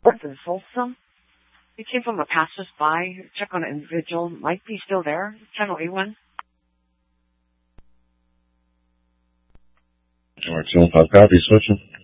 This is Folsom. It came from a passersby. Check on an individual. Might be still there. Channel A1. Alright, 5 copy, switching.